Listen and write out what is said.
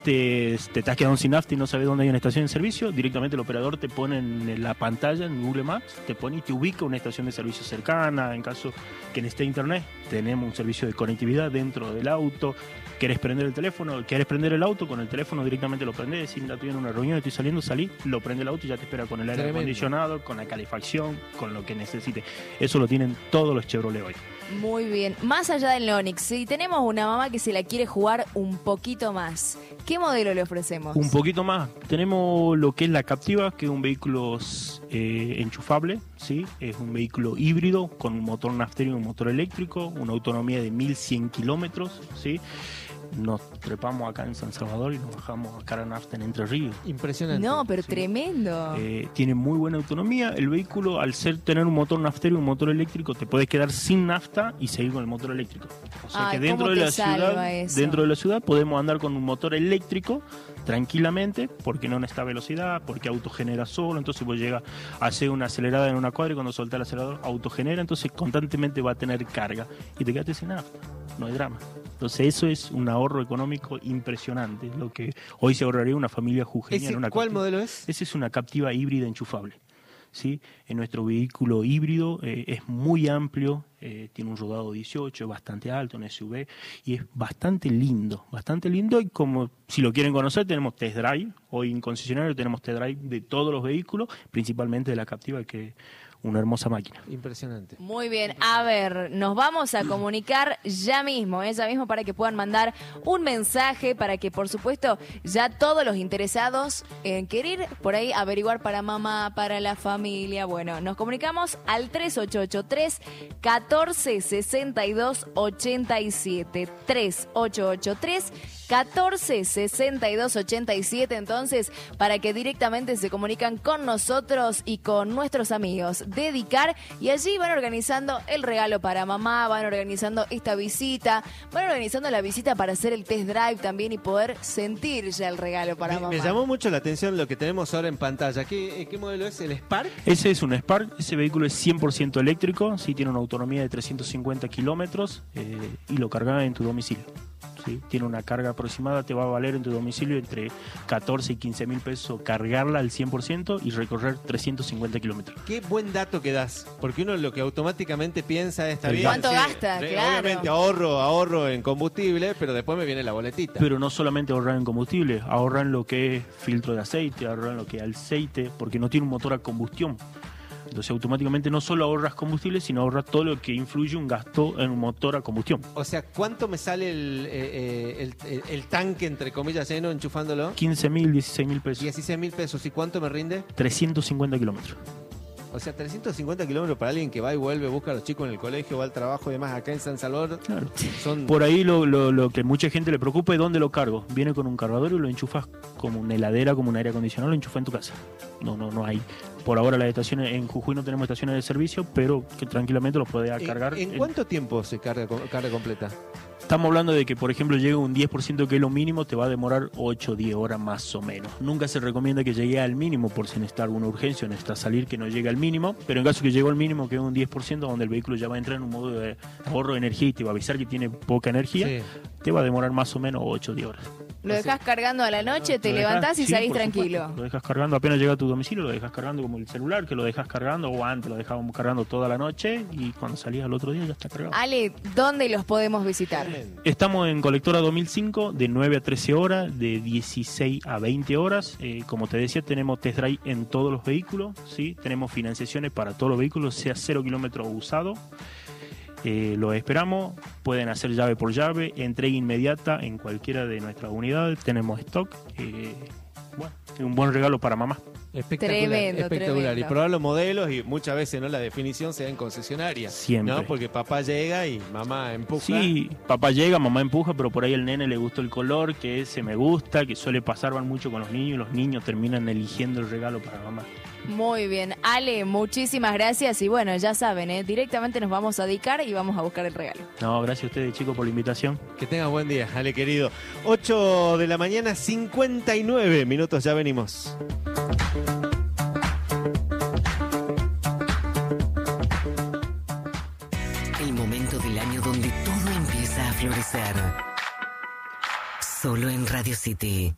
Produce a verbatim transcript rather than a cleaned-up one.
Te, te estás quedando sin nafta y no sabes dónde hay una estación de servicio, directamente el operador te pone en la pantalla, en Google Maps, te pone y te ubica una estación de servicio cercana. En caso que necesite internet, tenemos un servicio de conectividad dentro del auto. ¿Querés prender el teléfono? ¿Querés prender el auto? Con el teléfono directamente lo prendés. Si mira, estoy en una reunión, estoy saliendo, salí, lo prende el auto y ya te espera con el aire Tremendo. acondicionado, con la calefacción, con lo que necesite. Eso lo tienen todos los Chevrolet hoy. Muy bien. Más allá del Onix, si tenemos una mamá que se la quiere jugar un poquito más, ¿qué modelo le ofrecemos? Un poquito más. Tenemos lo que es la Captiva, que es un vehículo eh, enchufable, ¿sí? Es un vehículo híbrido con un motor nafterio y un motor eléctrico, una autonomía de mil cien kilómetros, ¿sí? Nos trepamos acá en San Salvador y nos bajamos a Cara Nafta en Entre Ríos. Impresionante. No, pero Sí. tremendo. Eh, tiene muy buena autonomía. El vehículo, al ser tener un motor naftero y un motor eléctrico, te puedes quedar sin nafta y seguir con el motor eléctrico. O sea Ay, que dentro ¿cómo de te la salva ciudad, eso? dentro de la ciudad podemos andar con un motor eléctrico tranquilamente, porque no necesita velocidad, porque autogenera solo. Entonces vos llegas a hacer una acelerada en una cuadra y cuando soltás el acelerador autogenera, entonces constantemente va a tener carga y te quedaste sin nafta. No hay drama. Entonces eso es un ahorro económico impresionante, lo que hoy se ahorraría una familia jujeña ¿Ese en una cuál Captiva. modelo es? Esa es una Captiva híbrida enchufable, ¿sí? En nuestro vehículo híbrido eh, es muy amplio, eh, tiene un rodado dieciocho, es bastante alto, un S U V, y es bastante lindo, bastante lindo. Y como si lo quieren conocer, tenemos test drive. Hoy en concesionario tenemos test drive de todos los vehículos, principalmente de la Captiva, que es una hermosa máquina. Impresionante. Muy bien, a ver, nos vamos a comunicar ya mismo, ¿eh? ya mismo para que puedan mandar un mensaje, para que por supuesto ya todos los interesados en querer por ahí averiguar para mamá, para la familia, bueno, nos comunicamos al tres ocho ocho tres, uno cuatro seis dos, ocho siete, tres ocho ocho tres, uno cuatro seis dos, ocho siete, entonces, para que directamente se comunican con nosotros y con nuestros amigos Dedicar, y allí van organizando el regalo para mamá, van organizando esta visita, van organizando la visita para hacer el test drive también y poder sentir ya el regalo para Me, mamá. me llamó mucho la atención lo que tenemos ahora en pantalla. ¿Qué, qué modelo es? ¿El Spark? Ese es un Spark, ese vehículo es cien por ciento eléctrico, sí, tiene una autonomía de trescientos cincuenta kilómetros eh, y lo cargas en tu domicilio. ¿Sí? Tiene una carga aproximada, te va a valer en tu domicilio entre catorce y quince mil pesos cargarla al cien por ciento y recorrer trescientos cincuenta kilómetros. Qué buen dato que das, porque uno lo que automáticamente piensa está El bien. ¿Cuánto sí, gasta? re- Claro. Obviamente ahorro, ahorro en combustible, pero después me viene la boletita. Pero no solamente ahorran en combustible, ahorran lo que es filtro de aceite, ahorran lo que es aceite, porque no tiene un motor a combustión. Entonces automáticamente no solo ahorras combustible, sino ahorras todo lo que influye un gasto en un motor a combustión. O sea, ¿cuánto me sale el, eh, eh, el, el- el tanque, entre comillas, lleno, enchufándolo? quince mil, dieciséis mil pesos. dieciséis mil pesos. ¿Y cuánto me rinde? trescientos cincuenta kilómetros. O sea, trescientos cincuenta kilómetros para alguien que va y vuelve, busca a los chicos en el colegio, va al trabajo y demás acá en San Salvador. Claro. Son... Por ahí lo, lo, lo que mucha gente le preocupa es dónde lo cargo. Viene con un cargador y lo enchufas como una heladera, como un aire acondicionado, lo enchufas en tu casa. No, no, no hay. Por ahora las estaciones, en Jujuy no tenemos estaciones de servicio, pero que tranquilamente lo puedes ¿En, cargar. ¿En en- cuánto tiempo se carga, co- carga completa? Estamos hablando de que, por ejemplo, llegue un diez por ciento que es lo mínimo, te va a demorar ocho o diez horas más o menos. Nunca se recomienda que llegue al mínimo por si necesita alguna urgencia o necesita salir, que no llegue al mínimo, pero en caso que llegue al mínimo, que es un diez por ciento, donde el vehículo ya va a entrar en un modo de ahorro de energía y te va a avisar que tiene poca energía, Sí. te va a demorar más o menos ocho o diez horas. Lo dejas cargando a la noche, te Lo levantás dejás- y sí, salís por tranquilo. supuesto. Lo dejas cargando, apenas llega a tu domicilio, lo dejas cargando como el celular, que lo dejas cargando, o antes lo dejábamos cargando toda la noche y cuando salías al otro día ya está cargado. Ale, ¿dónde los podemos visitar? Estamos en Colectora dos mil cinco de nueve a trece horas, de dieciséis a veinte horas. Eh, como te decía, tenemos test drive en todos los vehículos, ¿sí? Tenemos financiaciones para todos los vehículos, sea cero kilómetros usado. Eh, los esperamos, pueden hacer llave por llave, entrega inmediata en cualquiera de nuestras unidades, tenemos stock. Eh, bueno, es un buen regalo para mamá. Espectacular, Tremendo, espectacular. tremendo. Y probar los modelos y muchas veces no la definición se da en concesionaria. Siempre. ¿No? Porque papá llega y mamá empuja. Sí, papá llega, mamá empuja, pero por ahí al nene le gustó el color, que ese me gusta, que suele pasar, van mucho con los niños, y los niños terminan eligiendo el regalo para mamá. Muy bien, Ale, muchísimas gracias y bueno, ya saben, ¿eh? directamente nos vamos a dedicar y vamos a buscar el regalo. No, gracias a ustedes, chicos, por la invitación. Que tengas buen día, Ale querido. ocho de la mañana, cincuenta y nueve minutos, ya venimos. El momento del año donde todo empieza a florecer. Solo en Radio City.